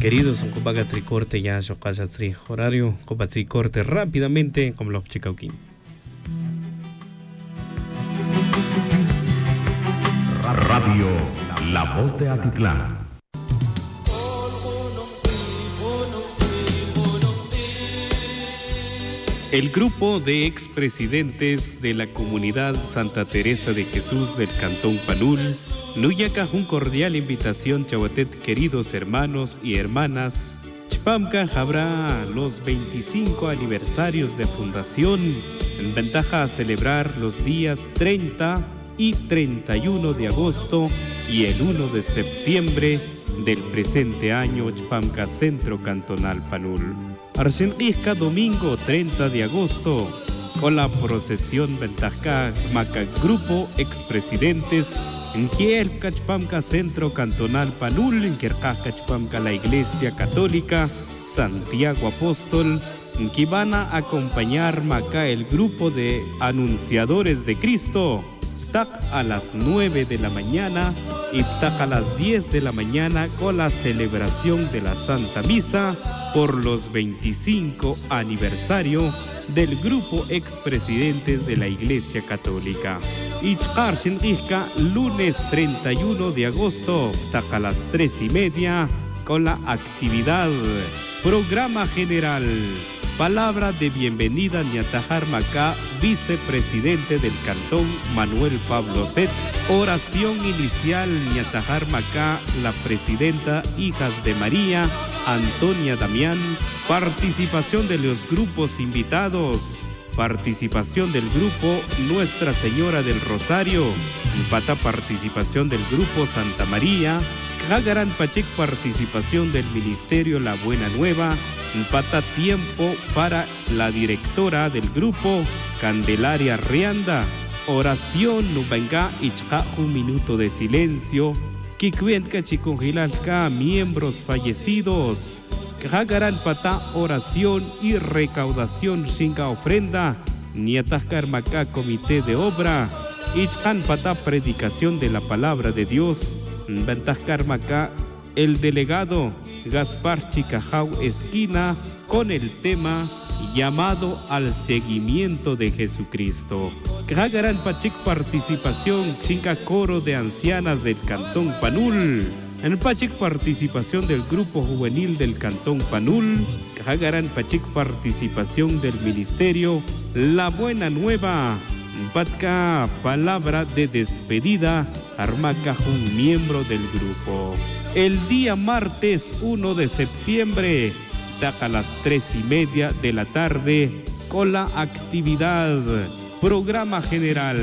Queridos, un copagatri corte ya, shokashatri horario, copagatri corte rápidamente, como los chicauquín. Radio La Voz de Atitlán. El grupo de expresidentes de la comunidad Santa Teresa de Jesús del Cantón Panul nuyaca un cordial invitación, chahuatet, queridos hermanos y hermanas. Chpamka habrá los 25 aniversarios de fundación, en ventaja a celebrar los días 30 y 31 de agosto y el 1 de septiembre del presente año, Chpamka Centro Cantonal Panul. Arsenquisca domingo 30 de agosto, con la procesión Ventajka Maca Grupo Expresidentes, en Kiel Cachpamca Centro Cantonal Panul, en Cachpamca la Iglesia Católica Santiago Apóstol, en que van a acompañar Maca el grupo de anunciadores de Cristo, TAC a las 9 de la mañana y TAC a las 10 de la mañana con la celebración de la Santa Misa por los 25 aniversario del grupo expresidentes de la Iglesia Católica. Ichkar Shinrika, lunes 31 de agosto, TAC a las 3:30 con la actividad Programa General. Palabra de bienvenida Ñatajar Macá, vicepresidente del Cantón Manuel Pablo Set. Oración inicial Ñatajar Macá, la presidenta Hijas de María, Antonia Damián. Participación de los grupos invitados. Participación del grupo Nuestra Señora del Rosario. Pata participación del grupo Santa María. Hagaran Pachek participación del Ministerio La Buena Nueva. Pata tiempo para la directora del grupo Candelaria Rianda. Oración Nubenga Ichka, un minuto de silencio. Kikuenka Chicongilalka, miembros fallecidos. Hagaran Pata oración y recaudación Shinga ofrenda. Niataskar Maca comité de obra. Ichkan Pata predicación de la palabra de Dios. Ventajkar Maca el delegado Gaspar Chicajau Esquina con el tema llamado al seguimiento de Jesucristo. Hagaran Pachik participación Chinga Coro de Ancianas del Cantón Panul. En Pachik participación del Grupo Juvenil del Cantón Panul. Hagaran Pachik participación del Ministerio La Buena Nueva. Patka palabra de despedida Armaca un miembro del grupo. El día martes 1 de septiembre, a las 3:30 de la tarde, con la actividad Programa General.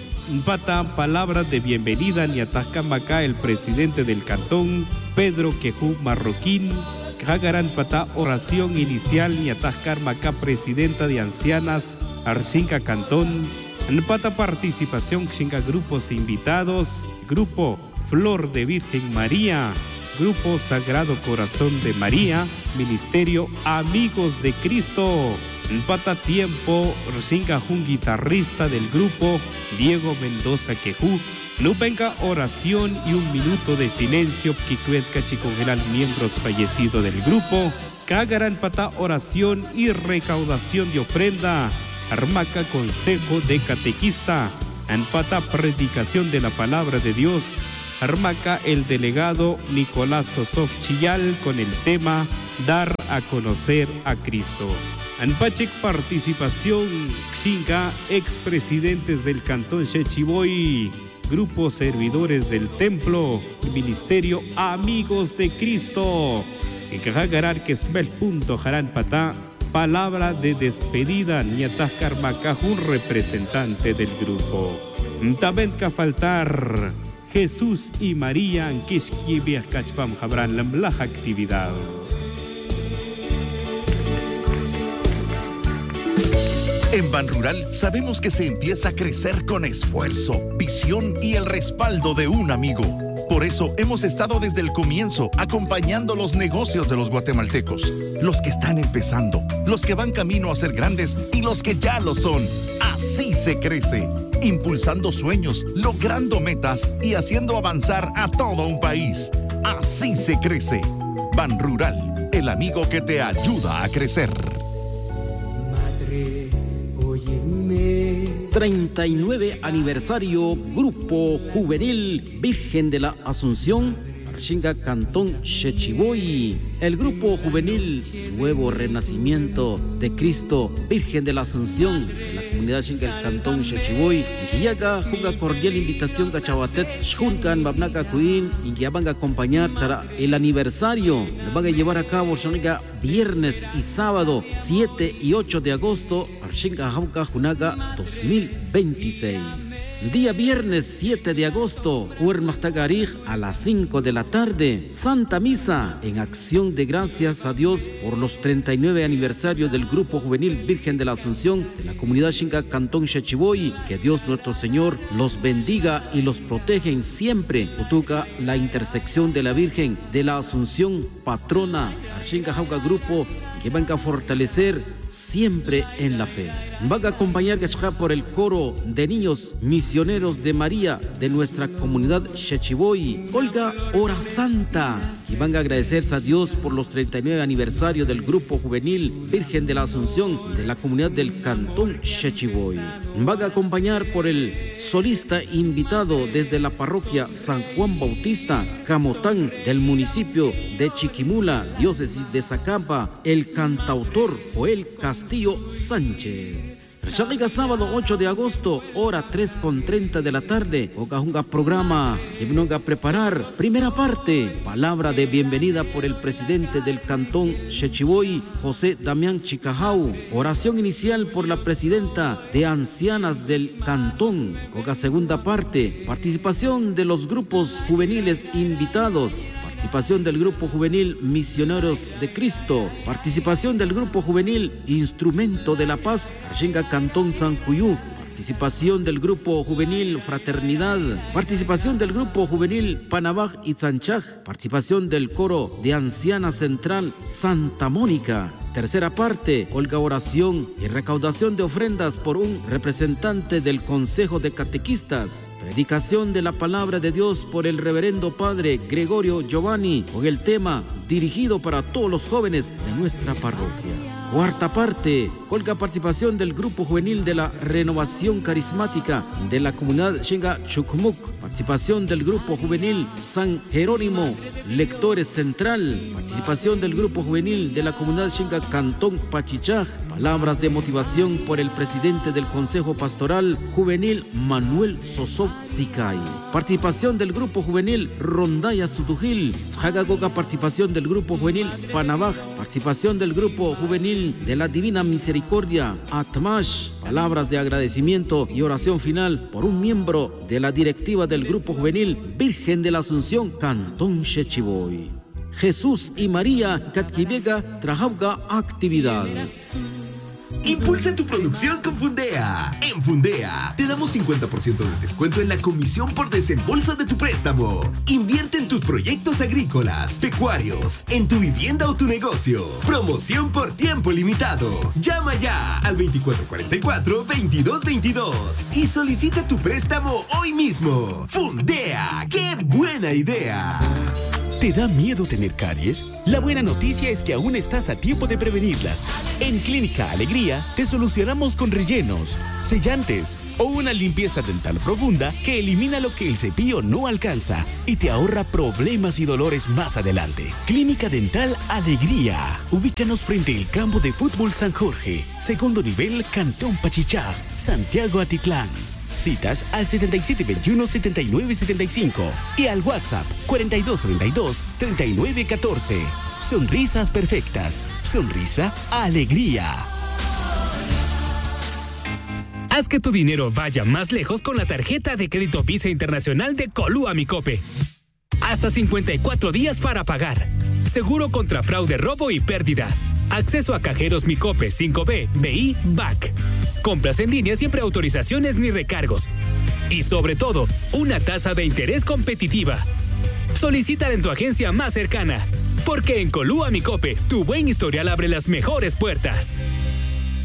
Pata palabra de bienvenida Ñataska Maca, el presidente del cantón, Pedro Quejú Marroquín. Hagaran Pata oración inicial Ñataskar Maca, presidenta de ancianas, Arcinca Cantón. En Pata participación Xinga grupos invitados, Grupo Flor de Virgen María, Grupo Sagrado Corazón de María, Ministerio Amigos de Cristo. En Pata tiempo Xinga un guitarrista del grupo, Diego Mendoza Quejú. No venga oración y un minuto de silencio, Kikuetka Chicongeral, miembros fallecidos del grupo. Cagaran Pata oración y recaudación de ofrenda. Armaca consejo de catequista. Anpata predicación de la palabra de Dios. Armaca el delegado Nicolás Sosov Chillal con el tema Dar a conocer a Cristo. Anpachek participación Xinga, expresidentes del Cantón Chechiboy, Grupo Servidores del Templo, Ministerio Amigos de Cristo. En Cajagarar que Smel punto Jarán Patá. Palabra de despedida, Ñataskar Maca, un representante del grupo. También que faltar Jesús y María en Kishkibias Kachpam Jabran la actividad. En Ban Rural sabemos que se empieza a crecer con esfuerzo, visión y el respaldo de un amigo. Por eso hemos estado desde el comienzo acompañando los negocios de los guatemaltecos, los que están empezando, los que van camino a ser grandes y los que ya lo son. Así se crece, impulsando sueños, logrando metas y haciendo avanzar a todo un país. Así se crece. Banrural, el amigo que te ayuda a crecer. Madre, óyeme. 39 aniversario Grupo Juvenil Virgen de la Asunción, Archinga Cantón Xechiboy. El Grupo Juvenil Nuevo Renacimiento de Cristo Virgen de la Asunción de la comunidad Xinga el Cantón Xechiboy. Guiaga juga cordial invitación a Chawatet Xuncan Babnaca Cuín y que van a acompañar para el aniversario. Lo van a llevar a cabo Xinga viernes y sábado 7 y 8 de agosto Archinga Jauca Junaga 2026. Día viernes 7 de agosto, Huermachtagarij a las 5 de la tarde, Santa Misa en acción de gracias a Dios por los 39 aniversarios del Grupo Juvenil Virgen de la Asunción de la comunidad Xinga Cantón Xechiboy. Que Dios nuestro Señor los bendiga y los protege siempre. Utuca la intersección de la Virgen de la Asunción, patrona Archinga Jauca Grupo, que van a fortalecer siempre en la fe. Van a acompañar por el coro de niños misioneros de María de nuestra comunidad Xechiboy. Olga Hora Santa. Y van a agradecerse a Dios por los 39 aniversarios del Grupo Juvenil Virgen de la Asunción de la comunidad del Cantón Xechiboy. Van a acompañar por el solista invitado desde la parroquia San Juan Bautista Camotán del municipio de Chiquimula, diócesis de Zacapa, el cantautor Joel Castillo Sánchez. Llega sábado 8 de agosto, hora 3:30 de la tarde, Ocajunga programa que vino a preparar. Primera parte, palabra de bienvenida por el presidente del Cantón Xechiboy, José Damián Chicajau. Oración inicial por la presidenta de ancianas del Cantón. Coca segunda parte, participación de los grupos juveniles invitados. Participación del Grupo Juvenil Misioneros de Cristo. Participación del Grupo Juvenil Instrumento de la Paz, Archinga Cantón San Juyú. Participación del Grupo Juvenil Fraternidad. Participación del Grupo Juvenil Panabaj y Sanchaj. Participación del Coro de Anciana Central Santa Mónica. Tercera parte, Olga oración y recaudación de ofrendas por un representante del Consejo de Catequistas. Predicación de la palabra de Dios por el reverendo padre Gregorio Giovanni con el tema dirigido para todos los jóvenes de nuestra parroquia. Cuarta parte, Olga participación del Grupo Juvenil de la Renovación Carismática de la comunidad Xinga Chucumuc. Participación del Grupo Juvenil San Jerónimo Lectores Central. Participación del Grupo Juvenil de la comunidad Xinga Cantón Pachichaj. Palabras de motivación por el presidente del Consejo Pastoral Juvenil Manuel Sosov Sicay. Participación del Grupo Juvenil Rondaya Sutujil. Jagagoga participación del Grupo Juvenil Panabaj. Participación del Grupo Juvenil de la Divina Misericordia Atmash. Palabras de agradecimiento y oración final por un miembro de la directiva del Grupo Juvenil Virgen de la Asunción Cantón Xechiboy. Jesús y María Catquivega Trajauga actividad. Impulsa tu producción con Fundea. En Fundea te damos 50% de descuento en la comisión por desembolso de tu préstamo. Invierte en tus proyectos agrícolas, pecuarios, en tu vivienda o tu negocio. Promoción por tiempo limitado. Llama ya al 2444-2222 y solicita tu préstamo hoy mismo. Fundea, ¡qué buena idea! ¿Te da miedo tener caries? La buena noticia es que aún estás a tiempo de prevenirlas. En Clínica Alegría te solucionamos con rellenos, sellantes o una limpieza dental profunda que elimina lo que el cepillo no alcanza y te ahorra problemas y dolores más adelante. Clínica Dental Alegría. Ubícanos frente al campo de fútbol San Jorge, segundo nivel, Cantón Pachichaj, Santiago Atitlán. Citas al 7721-7975 y al WhatsApp 4232-3914. Sonrisas perfectas. Sonrisa Alegría. Haz que tu dinero vaya más lejos con la tarjeta de crédito Visa Internacional de Colúa Micope. Hasta 54 días para pagar. Seguro contra fraude, robo y pérdida. Acceso a cajeros Micope 5B, BI, BAC. Compras en línea siempre autorizaciones ni recargos. Y sobre todo, una tasa de interés competitiva. Solicítala en tu agencia más cercana. Porque en Colúa Micope, tu buen historial abre las mejores puertas.